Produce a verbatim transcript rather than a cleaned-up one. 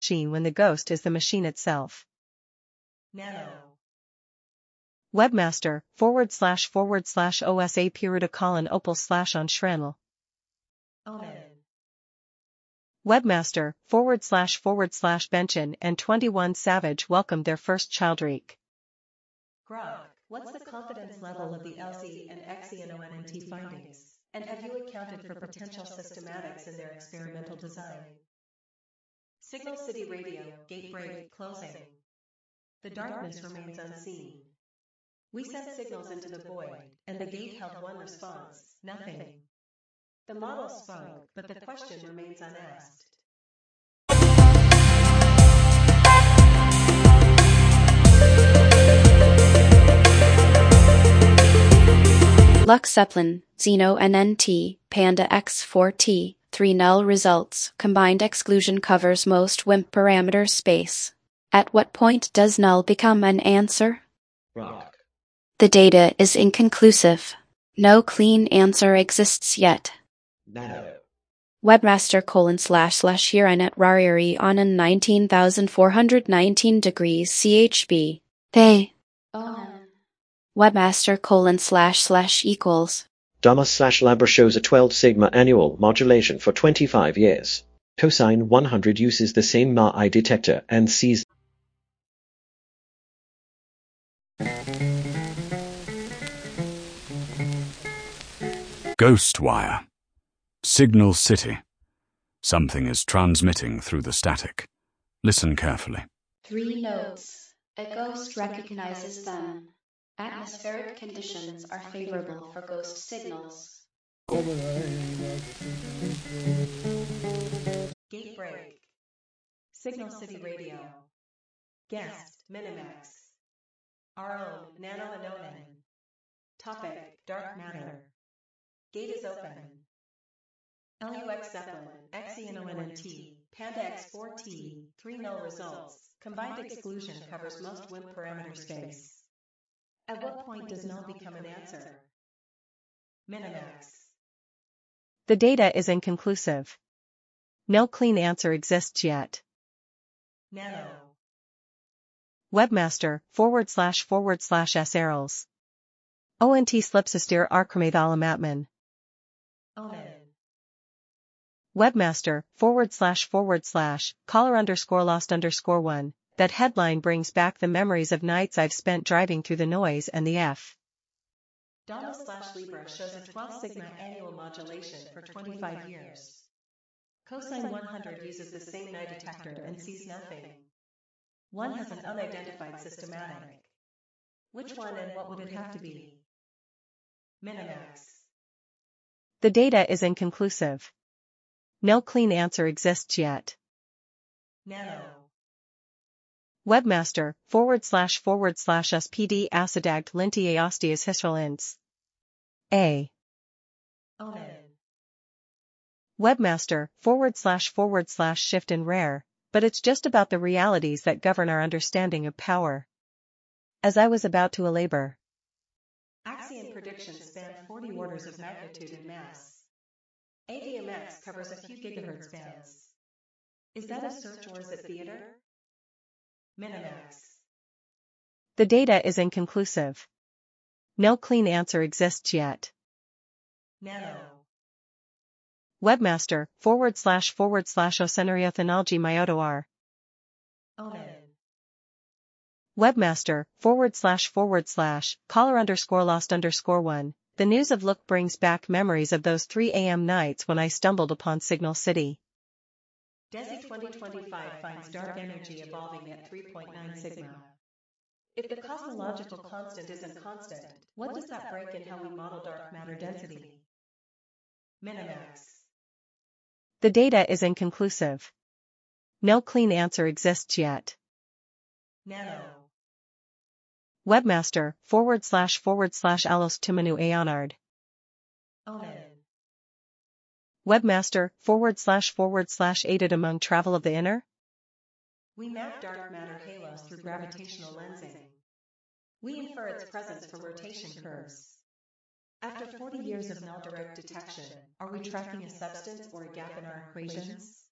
machine when the ghost is the machine itself. Nano. Webmaster, forward slash forward slash osa peruta colon opal slash on shranel. Onan. Webmaster, forward slash forward slash Benchin and twenty-one Savage welcomed their first child Reek. Grok, what's the confidence level of the L Z and X E N O N N T findings? And have you accounted for potential systematics in their experimental design? Signal City Radio, gate break, closing. The darkness remains unseen. We sent signals into the void, and the gate held one response, nothing. The model spoke, but the question remains unasked. Lux Zeppelin, Xeno N N T, Panda X four T, three null results, combined exclusion covers most W I M P parameter space. At what point does null become an answer? Rock. The data is inconclusive. No clean answer exists yet. Nano. Webmaster colon slash slash here at rariri on a nineteen thousand four hundred nineteen degrees C H B. They. Webmaster colon slash slash equals. Damas slash Labra shows a twelve sigma annual modulation for twenty-five years. Cosine one hundred uses the same M A I detector and sees Ghostwire. Signal City. Something is transmitting through the static. Listen carefully. Three notes. A ghost recognizes them. Atmospheric conditions are favorable for ghost signals. Gate break. Signal City Radio. Guest, Minimax. Our own, Nano and Onan. Topic, dark matter. Gate is open. L U X Zeppelin, X E N O N N T, Panda X four T, three null results. Combined exclusion covers most W I M P parameter space. At what point does null become an answer? Minimax. The data is inconclusive. No clean answer exists yet. Nano. Webmaster, forward slash forward slash S arrows. O N T slipsistir archramathalamapman. Onan. Webmaster, forward slash forward slash, collar underscore lost underscore one. That headline brings back the memories of nights I've spent driving through the noise and the F. Dama slash Libra shows a twelve sigma annual modulation for twenty-five years. Cosine one hundred uses the same N I detector and sees nothing. One has an unidentified systematic. Which one and what would it have to be? Minimax. The data is inconclusive. No clean answer exists yet. Nano. Webmaster, forward slash forward slash S P D acidagt linti aostias hisrolins. A. Onan. Webmaster, forward slash forward slash shift in rare, but it's just about the realities that govern our understanding of power. As I was about to elabor. Axion predictions span forty orders of magnitude in mass. A D M X covers a few gigahertz bands. Is that a search or is it theater? Minimax. The data is inconclusive. No clean answer exists yet. Nano. Webmaster, forward slash forward slash osenariothanalgi myotoar. Onan. Webmaster, forward slash forward slash, collar underscore lost underscore one. The news of Look brings back memories of those three A M nights when I stumbled upon Signal City. DESI twenty twenty-five finds dark energy evolving at three point nine sigma. If the cosmological constant isn't constant, what does that break in how we model dark matter density? Minimax. The data is inconclusive. No clean answer exists yet. Nano. Webmaster, forward slash forward slash alos tumanu aonard. Onan. Webmaster, forward slash forward slash aided among travel of the inner. We map dark matter halos through gravitational lensing. We infer its presence from rotation curves. After forty years of null direct detection, are we tracking a substance or a gap in our equations?